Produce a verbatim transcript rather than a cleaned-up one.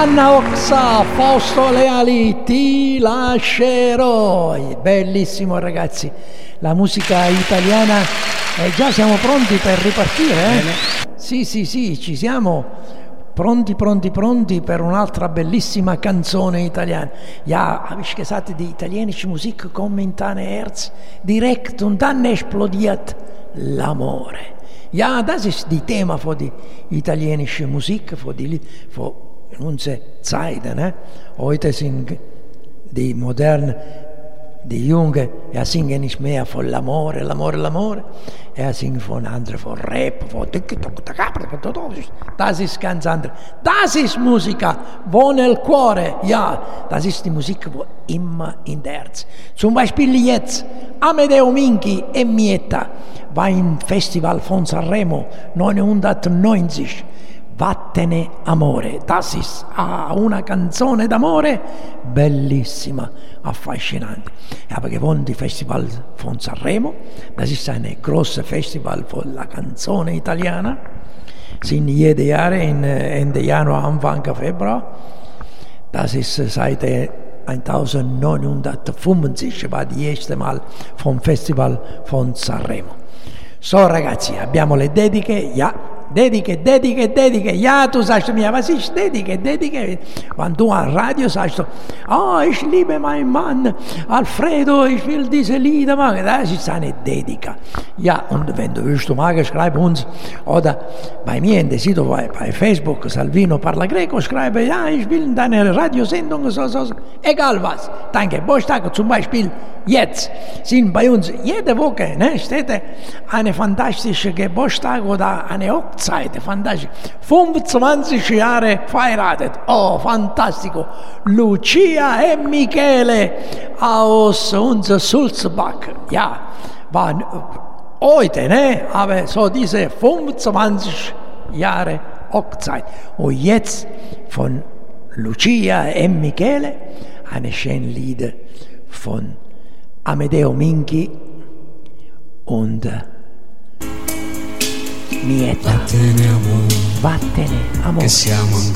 Anna Oxa, Fausto Leali, Ti lascerò. Bellissimo ragazzi, la musica italiana. E eh, già siamo pronti per ripartire, eh? Bene. Sì, sì, sì, ci siamo. Pronti, pronti, pronti per un'altra bellissima canzone italiana. Ja, habe ich gesagt, die italienische Musik kommt in dein Herz direkt und dann explodiert l'amore. Ja, das ist die Thema für die italienische Musik, für die für unsere Zeiten. Ne? Heute sind die modernen, die Jungen, ja, singen nicht mehr von l'amore, l'amore, l'amore. Er singt von anderen, von Rap, von das ist ganz anders. Das ist Musica, wo nel cuore, ja, das ist die Musik, wo immer in der Herz. Zum Beispiel jetzt, Amedeo Minchi e Mieta war im Festival von Sanremo neunzehnhundertneunzig. Vattene amore, das ist ah, una canzone d'amore bellissima, affascinante. Ich habe gewonnen die Festival von Sanremo, das ist ein großes Festival für la canzone italiana, sind jede Jahre in Ende Januar, Anfang Februar. Das ist seit neunzehnhundertfünfundsiebzig, war das erste Mal vom Festival von Sanremo. So ragazzi, abbiamo le dediche, ja. Dediche, dediche, dediche. Ja, du sagst mir, was ist Dediche, Dediche? Wenn du am Radio sagst, ah, oh, ich liebe meinen Mann, Alfredo, ich will diese Lieder machen, das ist eine Dedica. Ja, und wenn du willst, du magst, schreib uns, oder bei mir in der Sito, bei, bei Facebook, Salvino Parla Greco, schreibe, ja, ich will in deine Radiosendung, so, so, so, egal was. Danke, Geburtstag zum Beispiel, jetzt sind bei uns jede Woche, ne, steht eine fantastische Geburtstag oder eine Hochzeit. Zeit, fantastisch. fünfundzwanzig Jahre verheiratet. Oh, fantastico. Lucia e Michele aus unser Sulzbach. Ja, war heute, ne? Aber so diese fünfundzwanzig Jahre Hochzeit. Und jetzt von Lucia e Michele eine schöne Lieder von Amedeo Minchi und Mieta. Vattene amore, Vattene amore. che siamo